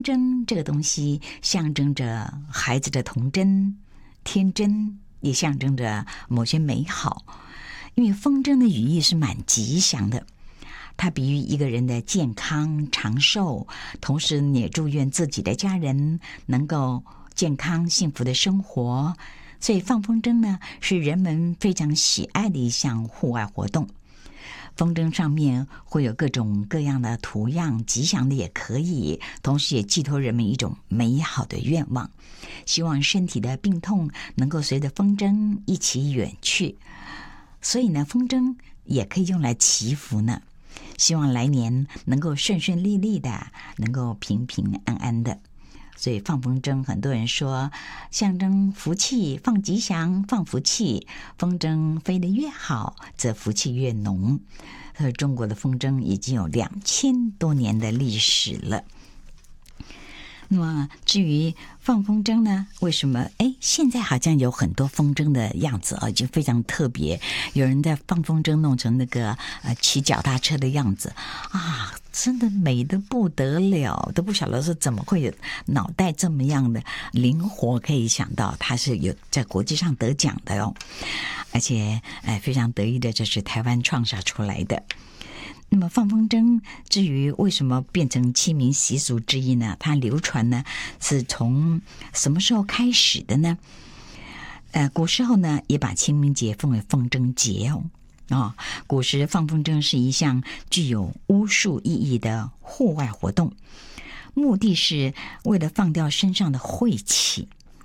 筝这个东西象征着孩子的童真、天真，也象征着某些美好。因为风筝的寓意是蛮吉祥的，它比喻一个人的健康长寿，同时也祝愿自己的家人能够健康幸福的生活。所以放风筝呢，是人们非常喜爱的一项户外活动。风筝上面会有各种各样的图样，吉祥的也可以，同时也寄托人们一种美好的愿望，希望身体的病痛能够随着风筝一起远去。所以呢，风筝也可以用来祈福呢，希望来年能够顺顺利利的，能够平平安安的。所以放风筝，很多人说象征福气，放吉祥，放福气，风筝飞得越好，则福气越浓。中国的风筝已经有2000多年的历史了。那么至于放风筝呢，为什么现在好像有很多风筝的样子已经非常特别，有人在放风筝弄成那个骑脚踏车的样子啊，真的美得不得了，都不晓得是怎么会有脑袋这么样的灵活，可以想到它是有在国际上得奖的哦，而且非常得意的，这是台湾创造出来的。那么放风筝至于为什么变成清明习俗之一呢？它流传呢是从什么时候开始的呢？古时候呢也把清明节奉为风筝节哦。古时放风筝是一项具有巫术意义的户外活动，目的是为了放掉身上的晦气。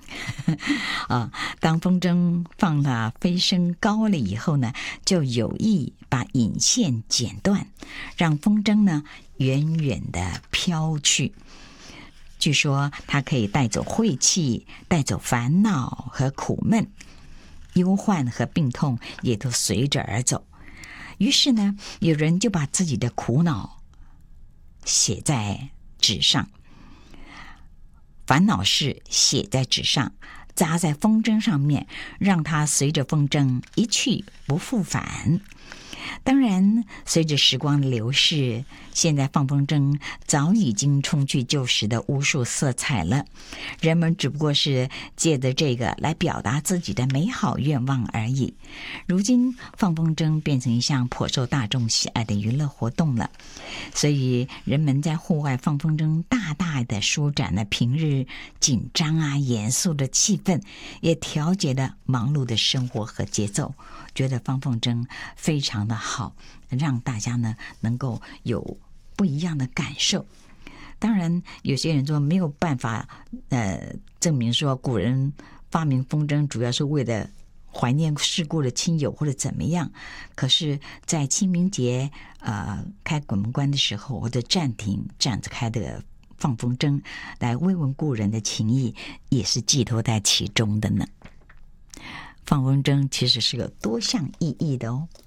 当风筝放了飞升高了以后呢，就有意把引线剪断，让风筝呢远远的飘去。据说它可以带走晦气，带走烦恼和苦闷，忧患和病痛也都随着而走。于是呢，有人就把自己的苦恼写在纸上，烦恼事写在纸上，扎在风筝上面，让它随着风筝一去不复返。当然随着时光的流逝，现在放风筝早已经冲去旧时的巫术色彩了，人们只不过是借着这个来表达自己的美好愿望而已。如今放风筝变成一项颇受大众喜爱的娱乐活动了，所以人们在户外放风筝，大大的舒展了平日紧张严肃的气氛，也调节了忙碌的生活和节奏。觉得放风筝非常的好，让大家呢能够有不一样的感受。当然有些人说没有办法证明说古人发明风筝主要是为了怀念逝故的亲友或者怎么样，可是在清明节开鬼门关的时候，或者暂停这样子开的放风筝来慰问故人的情谊，也是寄托在其中的呢。放风筝其实是有多项意义的哦。